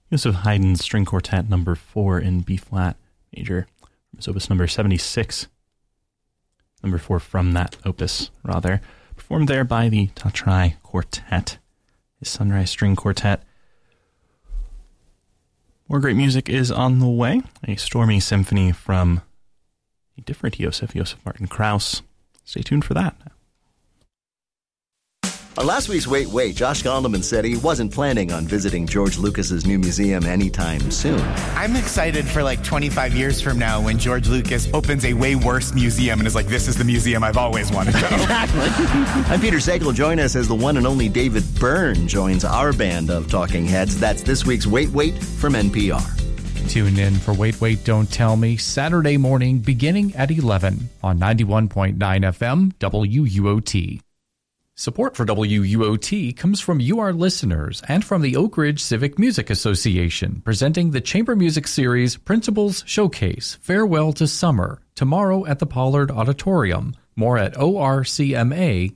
Joseph Haydn's String Quartet number 4 in B-flat major. It's opus number 76. Number 4 from that opus, rather. Performed there by the Tatrai Quartet, his Sunrise String Quartet. More great music is on the way. A stormy symphony from a different Joseph Martin Krauss. Stay tuned for that. On last week's Wait, Josh Gondelman said he wasn't planning on visiting George Lucas's new museum anytime soon. I'm excited for like 25 years from now when George Lucas opens a way worse museum and is like, this is the museum I've always wanted to go. Exactly. I'm Peter Sagal. Join us as the one and only David Byrne joins our band of talking heads. That's this week's Wait from NPR. Tune in for Wait, Don't Tell Me, Saturday morning beginning at 11 on 91.9 FM WUOT. Support for WUOT comes from you, our listeners, and from the Oak Ridge Civic Music Association, presenting the Chamber Music Series Principals Showcase, Farewell to Summer, tomorrow at the Pollard Auditorium. More at orcma.org.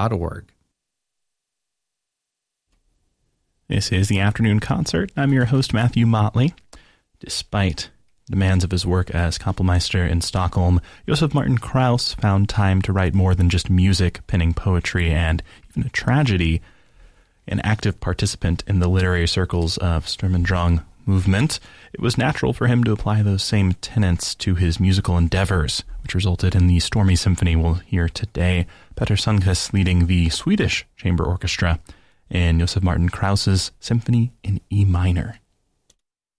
This is the Afternoon Concert. I'm your host, Matthew Motley. Despite demands of his work as Kapellmeister in Stockholm, Joseph Martin Krauss found time to write more than just music, penning poetry, and even a tragedy. An active participant in the literary circles of Sturm und Drang movement, it was natural for him to apply those same tenets to his musical endeavors, which resulted in the stormy symphony we'll hear today. Petter Sundqvist leading the Swedish Chamber Orchestra in Joseph Martin Krauss's Symphony in E minor.